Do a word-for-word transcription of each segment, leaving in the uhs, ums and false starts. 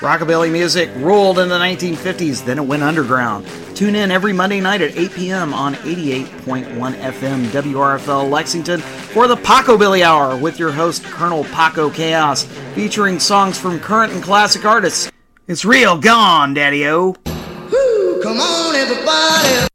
Rockabilly music ruled in the nineteen fifties, then it went underground. Tune in every Monday night at eight p.m. on eighty-eight point one F M W R F L Lexington for the Paco-Billy Hour with your host, Colonel Paco Chaos, featuring songs from current and classic artists. It's real gone, Daddy-O. Woo, come on, everybody.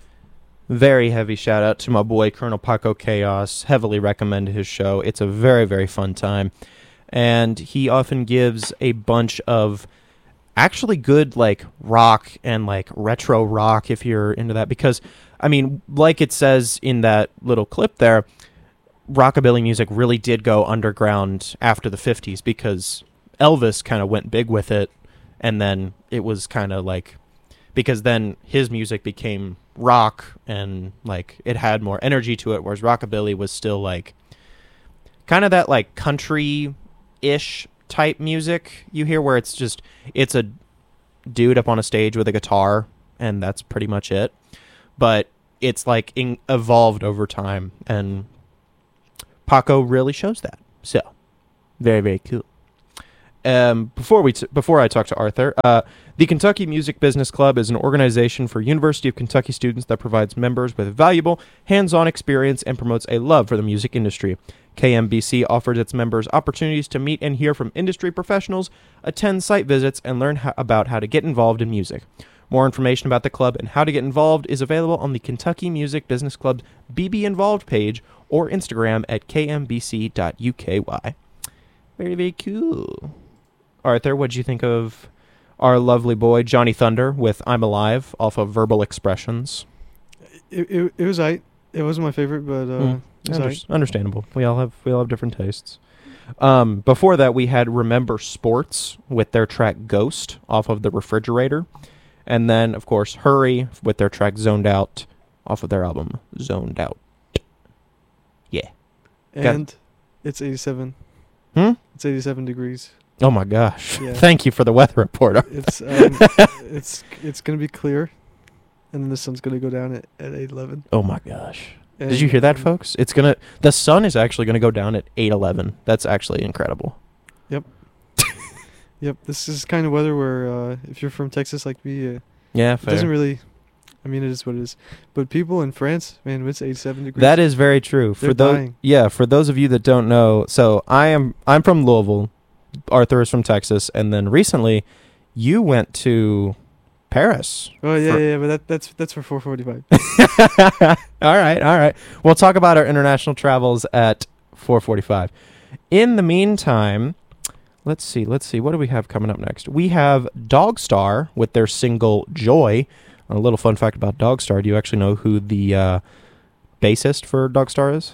Very heavy shout out to my boy, Colonel Paco Chaos. Heavily recommend his show. It's a very, very fun time. And he often gives a bunch of actually good, like, rock and, like, retro rock, if you're into that. Because, I mean, like it says in that little clip there, rockabilly music really did go underground after the fifties because Elvis kind of went big with it. And then it was kind of like, because then his music became rock and, like, it had more energy to it, whereas rockabilly was still, like, kind of that, like, country ish type music you hear where it's just it's a dude up on a stage with a guitar and that's pretty much it, but it's like in, evolved over time, and Paco really shows that. So very, very cool. Um, before we t- before I talk to Arthur, uh, the Kentucky Music Business Club is an organization for University of Kentucky students that provides members with valuable hands-on experience and promotes a love for the music industry. K M B C offers its members opportunities to meet and hear from industry professionals, attend site visits, and learn ho- about how to get involved in music. More information about the club and how to get involved is available on the Kentucky Music Business Club's B B Involved page or Instagram at k m b c dot u k y. Very, very cool. Arthur, what'd you think of our lovely boy Johnny Thunder with I'm Alive off of Verbal Expressions? It it, it was aight. It wasn't my favorite, but uh, Mm, it was under- aight. understandable. We all have we all have different tastes. Um, before that, we had Remember Sports with their track Ghost off of The Refrigerator. And then, of course, Hurry with their track Zoned Out off of their album Zoned Out. Yeah. And it's eighty-seven. Hmm? It's eighty-seven degrees. Oh my gosh. Yeah. Thank you for the weather report. It's um, it's it's gonna be clear, and then the sun's gonna go down at, at eight eleven. Oh my gosh. Did you hear that, folks? It's gonna the sun is actually gonna go down at eight eleven. That's actually incredible. Yep. Yep. This is kind of weather where uh, if you're from Texas like me, uh, Yeah, it fair. doesn't really. I mean, it is what it is. But people in France, man, when it's eighty-seven degrees. That is very true. For They're those, dying. yeah, for those of you that don't know, so I am I'm from Louisville. Arthur is from Texas, and then recently, you went to Paris. Oh yeah, for- yeah, yeah, but that that's that's for four forty-five. all right, all right. We'll talk about our international travels at four forty-five. In the meantime, let's see, let's see. What do we have coming up next? We have Dogstar with their single Joy. A little fun fact about Dogstar. Do you actually know who the uh, bassist for Dogstar is?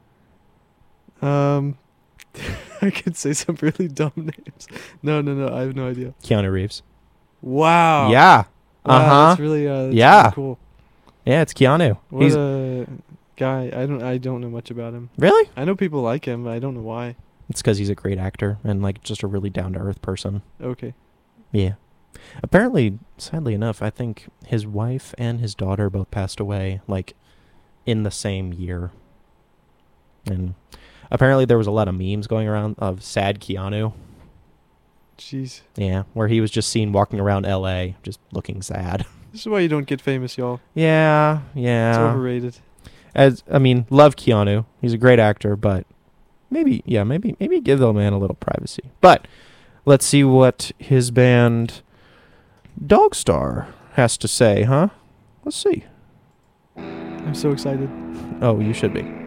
Um, I could say some really dumb names. No, no, no. I have no idea. Keanu Reeves. Wow. Yeah. Wow, Uh-huh. That's really uh. That's Yeah. really cool. Yeah, it's Keanu. What He's a guy. I don't. I don't know much about him. really? I know people like him, but I don't know why. It's because he's a great actor and like just a really down to earth person. Okay. Yeah. Apparently, sadly enough, I think his wife and his daughter both passed away like in the same year. And apparently there was a lot of memes going around of sad Keanu. Jeez. Yeah, where he was just seen walking around L A just looking sad. This is why you don't get famous, y'all. Yeah, It's yeah. overrated. As I mean, love Keanu. He's a great actor, but maybe, yeah, maybe, maybe give the man a little privacy. But let's see what his band Dogstar has to say, huh? Let's see. I'm so excited. Oh, you should be.